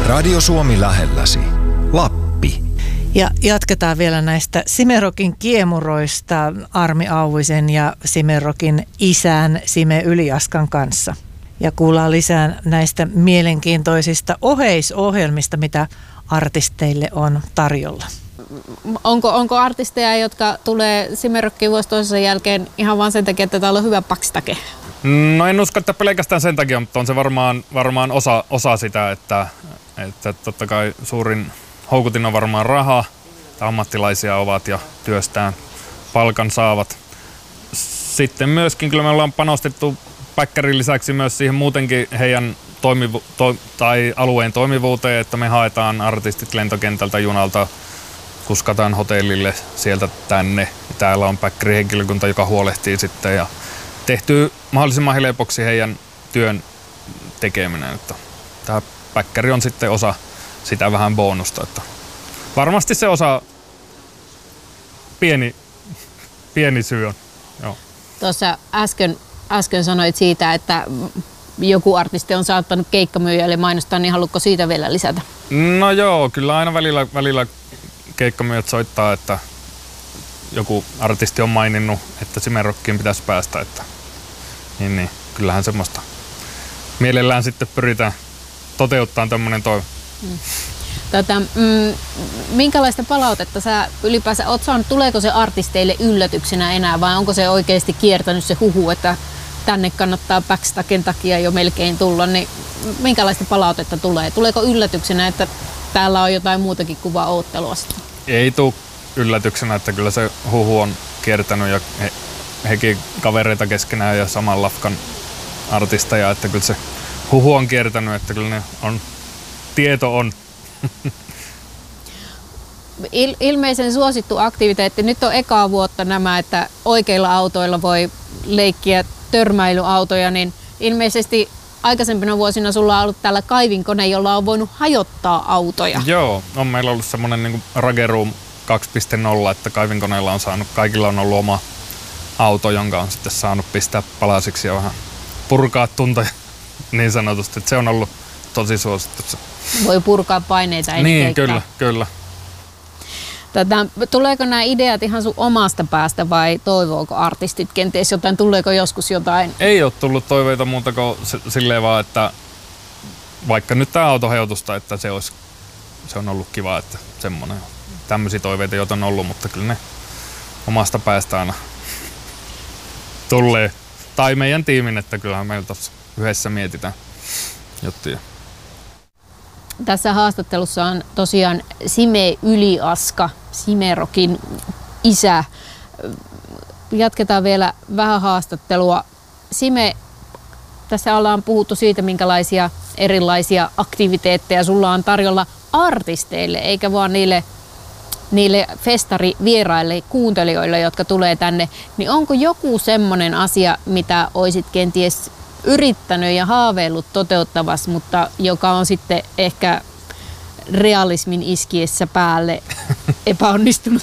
Radio Suomi lähelläsi. Lappi. Ja jatketaan vielä näistä Simerokin kiemuroista Armi Auvisen ja Simerokin isän Sime Yliaskan kanssa. Ja kuullaan lisää näistä mielenkiintoisista oheisohjelmista, mitä artisteille on tarjolla. Onko artisteja, jotka tulee Simerokkiin vuosi toisensa jälkeen ihan vaan sen takia, että täällä on hyvä pakstake? No en usko, että pelkästään sen takia, mutta on se varmaan osa sitä, että totta kai suurin houkutin on varmaan raha, että ammattilaisia ovat ja työstään palkan saavat. Sitten myöskin kyllä me ollaan panostettu päkkärin lisäksi myös siihen muutenkin heidän alueen toimivuuteen, että me haetaan artistit lentokentältä, junalta, kuskataan hotellille sieltä tänne. Täällä on päkkärihenkilökunta, joka huolehtii sitten ja tehtyy mahdollisimman helpoksi heidän työn tekeminen. Että tämä päkkäri on sitten osa sitä vähän bonusta. Että varmasti se osa pieni syy on. Joo. Tuossa äsken sanoit siitä, että joku artisti on saattanut keikkamyyjälle mainostaa, niin haluatko siitä vielä lisätä? No joo, kyllä aina välillä keikkamyyjät soittaa, että joku artisti on maininnut, että Simerokkiin pitäisi päästä. Että, niin, kyllähän semmoista mielellään sitten pyritään toteuttamaan tämmöinen toive. Minkälaista palautetta sä ylipäänsä oot saanut? Tuleeko se artisteille yllätyksenä enää vai onko se oikeasti kiertänyt se huhu, että tänne kannattaa backstagen takia jo melkein tulla, niin minkälaista palautetta tulee? Tuleeko yllätyksenä, että täällä on jotain muutakin kuin vaan oottelua sitten? Ei tule yllätyksenä, että kyllä se huhu on kiertänyt ja hekin kavereita keskenään ja saman lafkan artisteja, että kyllä se huhu on kiertänyt, että kyllä ne on, tieto on. Ilmeisen suosittu aktiviteetti. Nyt on ekaa vuotta nämä, että oikeilla autoilla voi leikkiä törmäilyautoja, niin ilmeisesti aikaisempina vuosina sulla on ollut täällä kaivinkone, jolla on voinut hajottaa autoja. Joo, on meillä ollut semmoinen niin Rage Room 2.0, että kaivinkoneilla on saanut, kaikilla on ollut oma auto, jonka on sitten saanut pistää palasiksi ja vähän purkaa tuntoja niin sanotusti, että se on ollut tosi suosittu. Voi purkaa paineita ennen niin, keikkaa. kyllä. Tuleeko nämä ideat ihan sun omasta päästä vai toivooko artistit kenties jotain? Tuleeko joskus jotain? Ei ole tullut toiveita muuta kuin silleen vaan, että vaikka nyt tämä autohajotusta, että se on ollut kiva, että semmoinen. Tämmöisiä toiveita joita on ollut, mutta kyllä ne omasta päästä aina tulee. Tai meidän tiimin, että kyllähän meillä tuossa yhdessä mietitään juttuja. Tässä haastattelussa on tosiaan Sime Yliaska, Simerokin isä. Jatketaan vielä vähän haastattelua. Sime, tässä ollaan puhuttu siitä, minkälaisia erilaisia aktiviteetteja sulla on tarjolla artisteille, eikä vaan niille festarivieraille, kuuntelijoille, jotka tulee tänne. Niin onko joku semmoinen asia, mitä olisit kenties yrittänyt ja haaveillut toteuttavassa, mutta joka on sitten ehkä realismin iskiessä päälle epäonnistunut?